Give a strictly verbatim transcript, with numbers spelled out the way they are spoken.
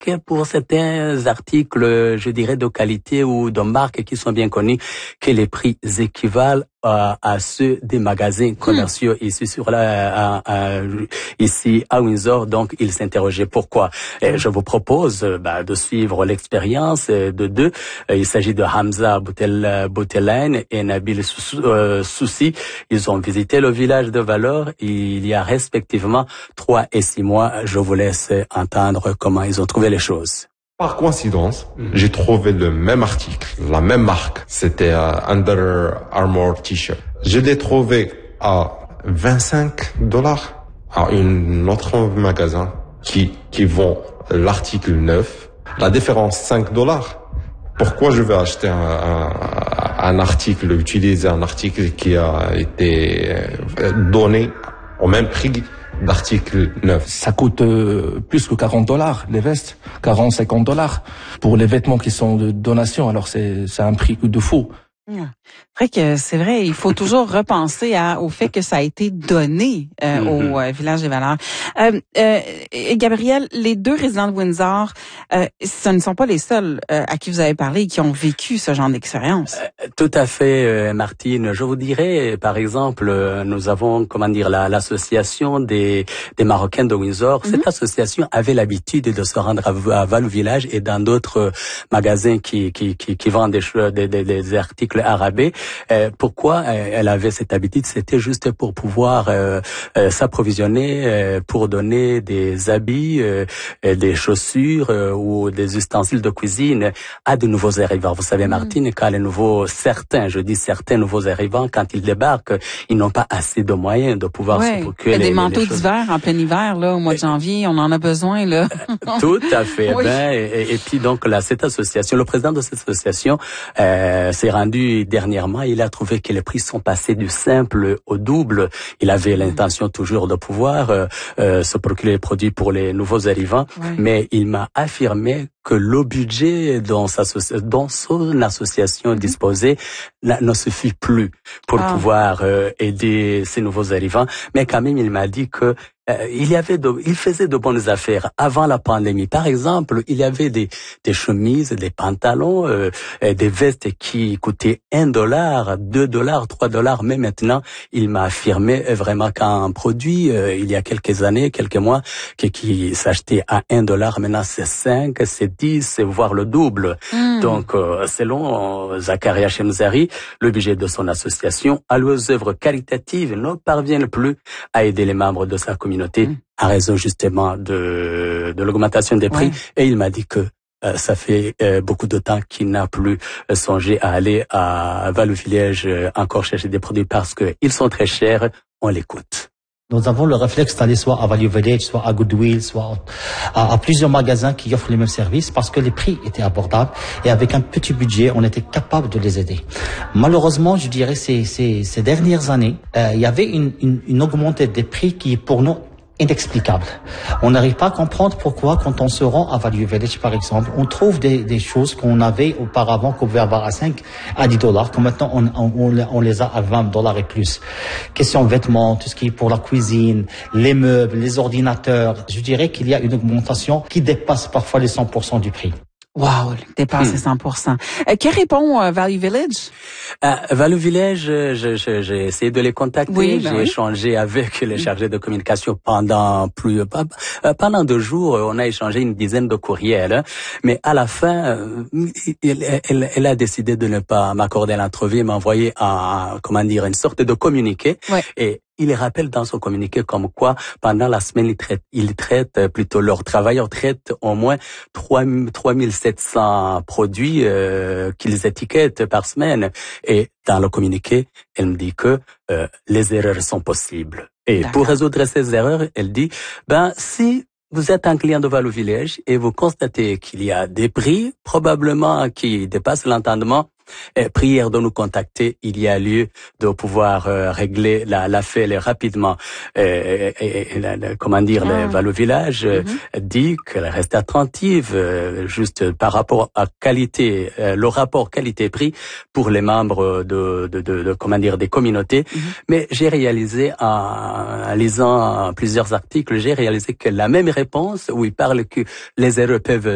que pour certains articles, je dirais de qualité ou de marques qui sont bien connus, que les prix équivalent à, à ceux des magasins commerciaux mmh. ici sur la, à, à, ici à Windsor. Donc, il s'interrogeait pourquoi. Et je vous propose bah, de suivre l'expérience de deux. Il s'agit de Hamza Boutel, Boutelaine et Nabil Soussi. Ils ont visité le village de Valor il y a respectivement trois et six mois. Je vous laisse entendre comment ils ont trouvé les choses. Par coïncidence, j'ai trouvé le même article, la même marque. C'était un Under Armour t-shirt. Je l'ai trouvé à vingt-cinq dollars à un autre magasin qui, qui vend l'article neuf. La différence, cinq dollars. Pourquoi je vais acheter un, un, un article, utiliser un article qui a été donné au même prix d'article neuf? Ça coûte euh, plus que quarante dollars, les vestes. quarante, cinquante dollars. Pour les vêtements qui sont de donation, alors c'est, c'est un prix de fou. Vrai que c'est vrai, il faut toujours repenser à, au fait que ça a été donné euh, mm-hmm. au euh, village des Valeurs. Euh, euh, Gabriel, les deux résidents de Windsor, euh, ce ne sont pas les seuls euh, à qui vous avez parlé qui ont vécu ce genre d'expérience. Euh, tout à fait, euh, Martine. Je vous dirais, par exemple, euh, nous avons, comment dire, la, l'association des, des Marocains de Windsor. Mm-hmm. Cette association avait l'habitude de se rendre à, à Val Village et dans d'autres euh, magasins qui, qui, qui, qui vendent des, des, des, des articles arabais. Euh, pourquoi euh, elle avait cette habitude? C'était juste pour pouvoir euh, euh, s'approvisionner, euh, pour donner des habits, euh, des chaussures euh, ou des ustensiles de cuisine à de nouveaux arrivants. Vous savez, Martine, mmh. quand les nouveaux, certains, je dis certains nouveaux arrivants, quand ils débarquent, ils n'ont pas assez de moyens de pouvoir ouais. se procurer des les, manteaux les d'hiver en plein hiver, là, au mois de janvier, on en a besoin, là. Tout à fait. Oui. Ben, et, et puis donc là, cette association, le président de cette association euh, s'est rendu dernièrement. Il a trouvé que les prix sont passés du simple au double. Il avait l'intention toujours de pouvoir euh, euh, se procurer les produits pour les nouveaux arrivants, oui. mais il m'a affirmé que le budget dont, sa, dont son association mm-hmm. disposait ne suffit plus pour ah. pouvoir euh, aider ces nouveaux arrivants. Mais quand même, il m'a dit que euh, il y avait, de, il faisait de bonnes affaires avant la pandémie. Par exemple, il y avait des, des chemises, des pantalons, euh, des vestes qui coûtaient un dollar, deux dollars, trois dollars. Mais maintenant, il m'a affirmé vraiment qu'un produit, euh, il y a quelques années, quelques mois, qui, qui s'achetait à un dollar, maintenant c'est cinq, c'est dix, voire le double. Mm. Donc, euh, selon euh, Zakaria Chemzari, le budget de son association, à aux œuvres caritatives, ne parviennent plus à aider les membres de sa communauté mm. à raison justement de, de l'augmentation des prix. Ouais. Et il m'a dit que euh, ça fait euh, beaucoup de temps qu'il n'a plus euh, songé à aller à Val-au-Village euh, encore chercher des produits parce que ils sont très chers. On l'écoute. Nous avons le réflexe d'aller soit à Value Village, soit à Goodwill, soit à, à plusieurs magasins qui offrent les mêmes services parce que les prix étaient abordables et avec un petit budget, on était capable de les aider. Malheureusement, je dirais ces, ces, ces dernières années, euh, il y avait une, une, une augmentée des prix qui est pour nous inexplicable. On n'arrive pas à comprendre pourquoi, quand on se rend à Value Village, par exemple, on trouve des, des choses qu'on avait auparavant, qu'on pouvait avoir à cinq à dix dollars, que maintenant on, on, on les a à vingt dollars et plus. Question vêtements, tout ce qui est pour la cuisine, les meubles, les ordinateurs. Je dirais qu'il y a une augmentation qui dépasse parfois les cent pour cent du prix. Wow, dépasse hmm. cent pour cent. Euh, que répond euh, Value Village? Euh, Value Village, je, je, j'ai essayé de les contacter. Oui, ben j'ai oui. échangé avec les chargés de communication pendant plus euh, pendant deux jours. On a échangé une dizaine de courriels, hein. Mais à la fin, euh, elle, elle, elle a décidé de ne pas m'accorder l'entrevue, m'envoyer un, comment dire, une sorte de communiqué. Ouais. Et il rappelle dans son communiqué comme quoi, pendant la semaine, ils traitent, ils traitent plutôt leurs travailleurs traitent au moins trois mille sept cents produits euh, qu'ils étiquettent par semaine. Et dans le communiqué, elle me dit que euh, les erreurs sont possibles. Et D'accord. pour résoudre ces erreurs, elle dit, ben si vous êtes un client de Value Village et vous constatez qu'il y a des prix probablement qui dépassent l'entendement, Eh, prière de nous contacter. Il y a lieu de pouvoir euh, régler la l'affaire rapidement. Et, et, et la, la, comment dire, ah. le Value Village euh, mm-hmm. dit qu'elle reste attentive euh, juste par rapport à qualité, euh, le rapport qualité-prix pour les membres de, de, de, de comment dire, des communautés. Mm-hmm. Mais j'ai réalisé en, en lisant plusieurs articles, j'ai réalisé que la même réponse où il parle que les erreurs peuvent